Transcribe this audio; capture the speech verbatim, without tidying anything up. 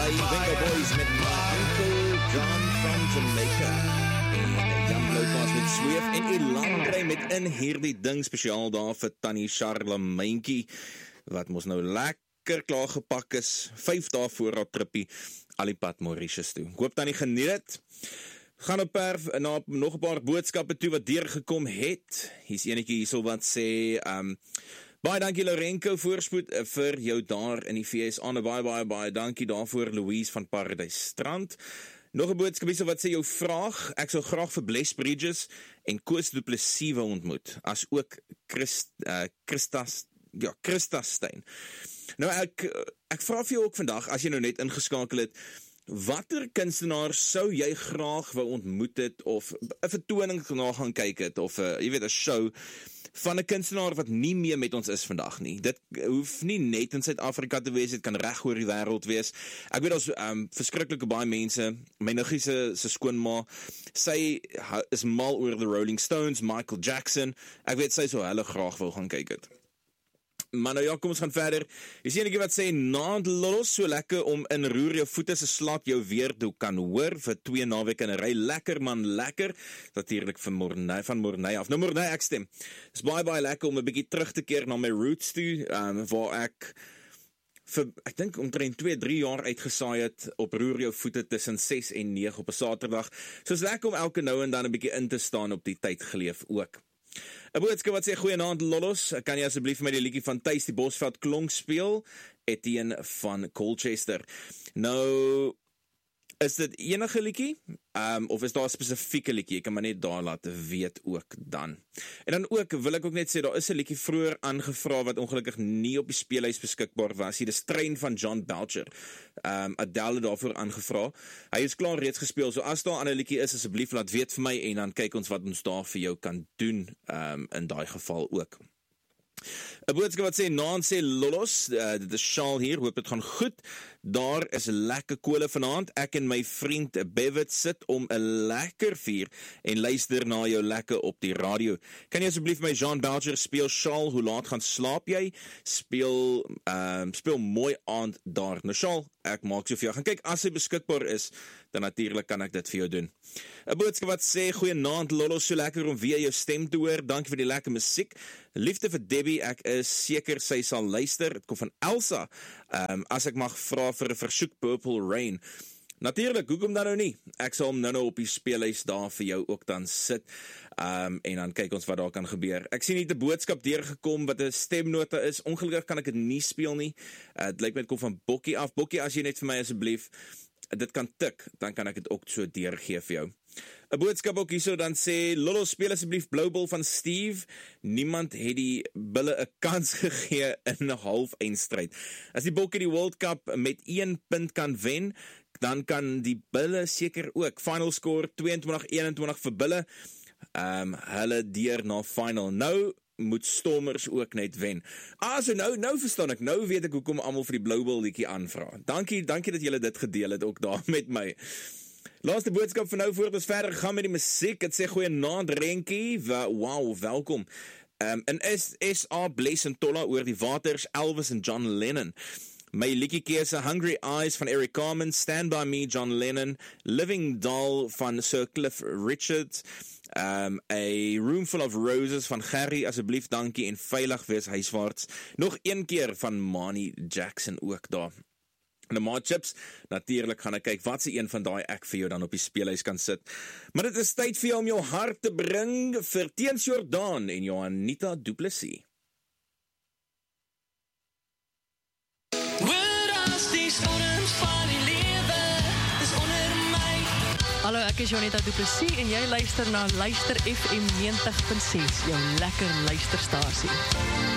Venga Boys met my Uncle John from Jamaica. En Jan Louwplaas met Sweef en Elandrey met In Hierdie Ding spesiaal daar vir Tannie Charlemeinkie, wat ons nou lekker klaar gepak is, vyf dae voor haar trippie, al die pad Mauritius toe. Ek hoop Tannie geniet het. Gaan op perf na nog 'n paar boodskappe toe wat deurgekom het. Hier's enetjie hierso wat sê, um, baie dankie Lorenko, voorspoed uh, vir jou daar in die V S A, baie, baie, baie dankie daarvoor Louise van Paradise Strand. Nog 'n boodskap hierso wat sê, jou vraag, ek sou graag vir Bless Bridges en Koos Du Plessis wou ontmoet, as ook Christ, uh, Christas, ja, Christastein. Nou ek, ek vra vir jou ook vandag, as jy nou net ingeskakel het, watter kunstenaar sou jy graag wou ontmoet het, of 'n vertoning na gaan kyk het, of a, jy weet, 'n show van 'n kunstenaar wat nie meer met ons is vandag nie. Dit hoef nie net in Suid-Afrika te wees, dit kan reg oor die wêreld wees. Ek weet ons um, verskriklike baie mense, my niggie se, se skoonma, sy is mal oor the Rolling Stones, Michael Jackson, ek weet sy sou hulle graag wou gaan kyk het. Maar nou ja, kom ons gaan verder. Is enige wat sê, naand los, so lekker om in roer jou voete se slaat jou weer toe kan hoor, vir twee naweek in 'n ry, lekker man, lekker, natuurlijk van Morney, van Morney af. Nou Morney, ek stem, is baie, baie lekker om 'n bietjie terug te keer na my roots toe, um, waar ek, vir, ek dink omtrent twee, drie jaar uitgesaai het, op roer jou voete tussen ses en nege op 'n Saterdag, so is lekker om elke nou en dan 'n bietjie in te staan op die tyd geleef ook. 'n boodskap wat sê, goeienaand Lollos, kan jy asseblief my die liedjie van Thuis die Bosveld klonk speel? Etienne van Colchester. Nou, is dit enige liedjie? Um, of is daar 'n spesifieke liedjie? Ek kan maar net daar laat weet ook dan. En dan ook, wil ek ook net sê, daar is 'n liedjie vroeër aangevra wat ongelukkig nie op die speelhuis beskikbaar was. Hier is Trein van John Belcher. Um, Adele daarvoor aangevra. Hy is klaar reeds gespeel, so as daar 'n ander liedjie is, asseblief laat weet vir my, en dan kyk ons wat ons daar vir jou kan doen, um, in daai geval ook. 'n boodskap wat sê, naam sê Lollos, uh, dit is Charles hier, hoop dit gaan goed, daar is lekker kole vanaand, ek en my vriend Bevet sit om 'n lekker vuur en luister na jou lekker op die radio. Kan jy asseblief my Jean Belcher speel, Charles, hoe laat gaan slaap jy? Speel, um, speel mooi aand daar. Nou Charles, ek maak so vir jou, gaan kyk, as hy beskikbaar is, dan natuurlijk kan ek dit vir jou doen. 'n boodskap wat sê, goeienaand Lollos, so lekker om weer jou stem te hoor, dankie vir die lekker musiek, liefde vir Debbie, ek is seker sy sal luister, het kom van Elsa, um, as ek mag vra vir 'n versoek Purple Rain. Natuurlijk, hoekom dan nou nie? Ek sal hom nou nou op die speelhuis daar vir jou ook dan sit, um, en dan kyk ons wat daar kan gebeur. Ek sien nie 'n boodskap deurgekom wat 'n stemnota is, ongelukkig kan ek dit nie speel nie, uh, het lyk my het kom van Bokkie af. Bokkie, as jy net vir my asseblief dit kan tik, dan kan ek dit ook so deurgee vir jou. 'n boodskap ook hierso dan sê, Lollo, speel asseblief Blue Ball van Steve, niemand het die Bulle 'n kans gegee in 'n half-eindstryd. As die Bokke die World Cup met een punt kan wen, dan kan die Bulle seker ook. Final score tweeëntwintig eenentwintig vir Bulle, um, hulle deur na final. Nou moet Stormers ook net wen. Ah, so nou, nou verstaan ek, nou weet ek hoekom almal vir die Blue Ball liedjie aanvra. Dankie, dankie dat julle dit gedeel het ook daar met my. Laaste boodskap vir nou, voordat ons verder gaan met die musiek, het sê goeienaand Renkie, wow, welkom. Um, in S A Bless en Tolla oor die waters, Elvis en John Lennon. My liedjie keuse, Hungry Eyes van Eric Carmen, Stand By Me, John Lennon, Living Doll van Sir Cliff Richard, um, A Room Full of Roses van Gerry, asseblief dankie en veilig wees huiswaarts. Nog een keer van Manny Jackson ook daar. En maar chips, natuurlijk gaan ek kyk wat se een van daai ek vir jou dan op die speelhuis kan sit. Maar dit is tyd vir jou om jou hart te bring vir Teens Jordaan en Johanita Du Plessis. Hallo, ek is Johanita Du Plessis en jy luister na Luister F M negentig punt ses, jou lekker luisterstasie.